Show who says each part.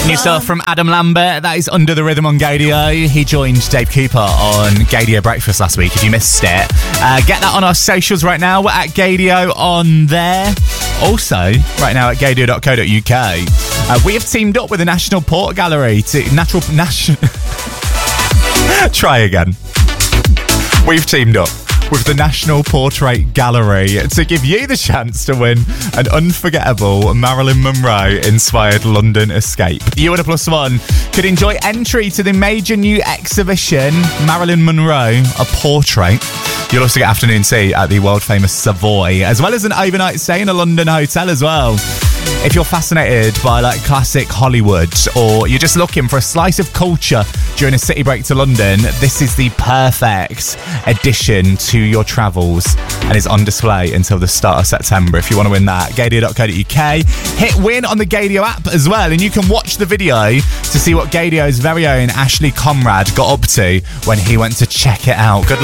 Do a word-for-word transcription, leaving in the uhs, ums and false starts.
Speaker 1: New stuff from Adam Lambert. That is Under the Rhythm on Gaydio. He joined Dave Cooper on Gaydio Breakfast last week, if you missed it. Uh, get that on our socials right now. We're at Gaydio on there. Also, right now at gaydio dot co dot uk. Uh, we have teamed up with the National Port Gallery to... Natural... National... Try again. We've teamed up with the National Portrait Gallery to give you the chance to win an unforgettable Marilyn Monroe-inspired London escape. You and a plus one could enjoy entry to the major new exhibition, Marilyn Monroe, a Portrait. You'll also get afternoon tea at the world-famous Savoy, as well as an overnight stay in a London hotel as well. If you're fascinated by like classic Hollywood, or you're just looking for a slice of culture during a city break to London, this is the perfect addition to your travels, and is on display until the start of September. If you want to win that, gaydio dot co dot uk. Hit win on the Gaydio app as well, and you can watch the video to see what Gaydio's very own Ashley Conrad got up to when he went to check it out. Good luck.